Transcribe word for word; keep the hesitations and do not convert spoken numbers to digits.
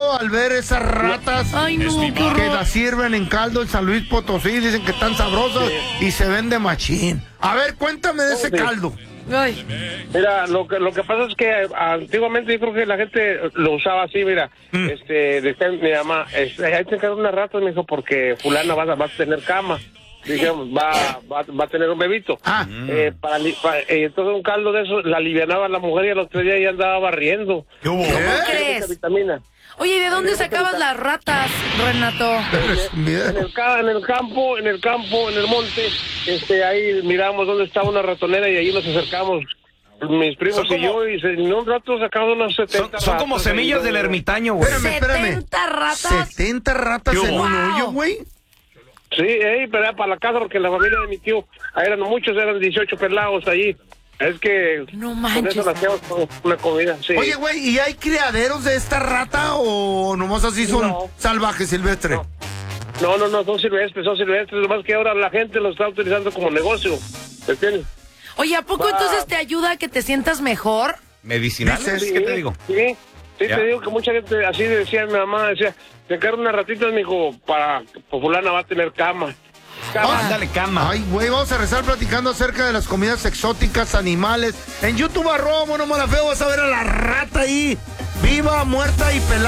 miedo al ver esas ratas. Ay, no, qué horror. Que las sirven en caldo en San Luis Potosí. Dicen que están sabrosas sí. y se vende machín. A ver, cuéntame de ese sí. caldo. Ay. Mira, lo que lo que pasa es que antiguamente yo creo que la gente lo usaba así, mira, mm. este, decía mi mamá, este, hay que sacar unas ratas, me dijo, porque fulana va, va a tener cama. Digamos, va, va, va a tener un bebito. Ah. Eh, para, para, eh, entonces un caldo de eso la alivianaba la mujer y al otro día ya andaba barriendo. ¿Qué hubo? ¿Cómo crees? Vitamina. Oye, ¿y de dónde sacabas las ratas, Renato? En el, en, el, en el campo, en el campo, en el monte, este, ahí miramos dónde estaba una ratonera y ahí nos acercamos. Mis primos como, y yo, y en un rato sacamos unas setenta Son, son como semillas del ermitaño, güey. Espérame, espérame. ¿setenta ratas? ¿setenta ratas en wow. un hoyo, güey? Sí, eh, pero era para la casa porque la familia de mi tío, eran muchos, eran dieciocho pelados allí. Es que no manches, con eso hacíamos una comida, sí. Oye, güey, ¿y hay criaderos de esta rata o nomás así son no. salvajes, silvestres? No. no, no, no, son silvestres, son silvestres, nomás que ahora la gente los está utilizando como negocio, ¿entiendes? Oye, ¿a poco Va. entonces te ayuda a que te sientas mejor? ¿Medicinales? Sí, ¿Qué te digo? Sí, sí, ya. te digo que mucha gente, así decía mi mamá, decía, sacar unas ratitas, mijo, para, pues fulana va a tener cama. Cama. Ándale, cama. Ay, güey, vamos a rezar platicando acerca de las comidas exóticas, animales. En YouTube, arroba Mono Malafeo, vas a ver a la rata ahí, viva, muerta y pelada.